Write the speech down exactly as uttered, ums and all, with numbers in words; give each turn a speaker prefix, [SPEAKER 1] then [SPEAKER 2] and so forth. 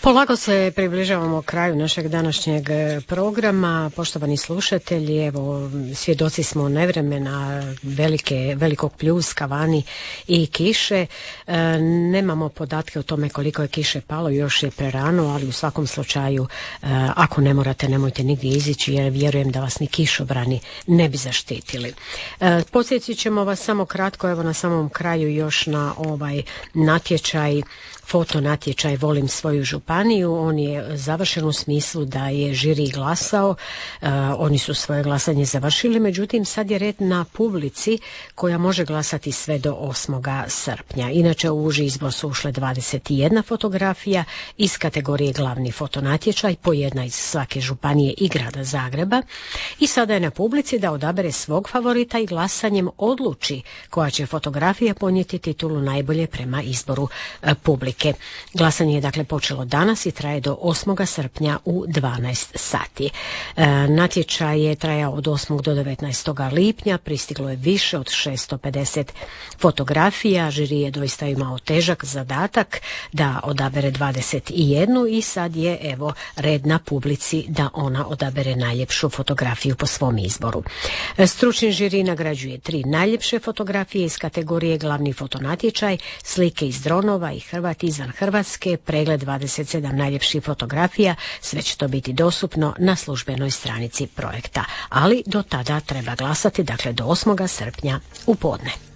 [SPEAKER 1] Polako se približavamo kraju našeg današnjeg programa. Poštovani slušatelji, evo, svjedoci smo nevremena, velike, velikog pljuska vani i kiše. E, nemamo podatke o tome koliko je kiše palo, još je prerano, ali u svakom slučaju, e, ako ne morate, nemojte nigdje izići, jer vjerujem da vas ni kišobrani ne bi zaštitili. E, podsjetit ćemo vas samo kratko, evo na samom kraju još na ovaj natječaj, foto natječaj Volim svoju županiju. On je završen u smislu da je žiri glasao, uh, oni su svoje glasanje završili, međutim sad je red na publici koja može glasati sve do osmoga srpnja. Inače u uži izbor su ušle dvadeset jedna fotografija iz kategorije glavni fotonatječaj, po jedna iz svake županije i grada Zagreba, i sada je na publici da odabere svog favorita i glasanjem odluči koja će fotografija ponijeti titulu najbolje prema izboru uh, publike. Glasanje je dakle počelo danas i traje do osmoga srpnja u dvanaest sati. E, natječaj je trajao od osmog do devetnaestog lipnja, pristiglo je više od šesto pedeset fotografija, žiri je doista imao težak zadatak da odabere dvadeset jednu i sad je evo red na publici da ona odabere najljepšu fotografiju po svom izboru. E, stručni žiri nagrađuje tri najljepše fotografije iz kategorije glavni fotonatječaj, slike iz dronova i Hrvati izvan Hrvatske, pregled dvadeset sedam najljepših fotografija, sve će to biti dostupno na službenoj stranici projekta. Ali do tada treba glasati, dakle do osmoga srpnja u podne.